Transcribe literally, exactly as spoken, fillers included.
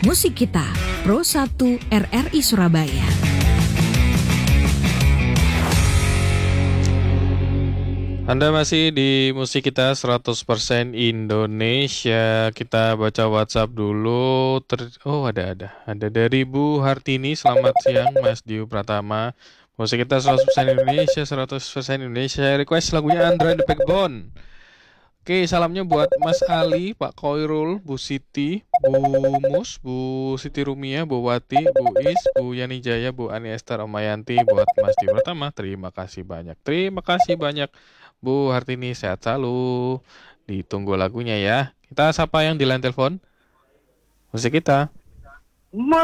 Musik Kita, Pro satu R R I Surabaya. Anda masih di Musik Kita seratus persen Indonesia. Kita baca WhatsApp dulu. Ter- oh ada ada Ada dari Bu Hartini. Selamat siang Mas Diu Pratama. Musik Kita seratus persen Indonesia, seratus persen Indonesia. Request lagunya Andra The Backbone. Oke, salamnya buat Mas Ali, Pak Koirul, Bu Siti, Bu Mus, Bu Siti Rumia, Bu Wati, Bu Is, Bu Yani Jaya, Bu Ani Esther Omayanti, buat Mas Diu Pratama. Terima kasih banyak. Terima kasih banyak Bu Hartini, sehat selalu. Ditunggu lagunya ya. Kita sapa yang di line telepon. Musik Kita. Musik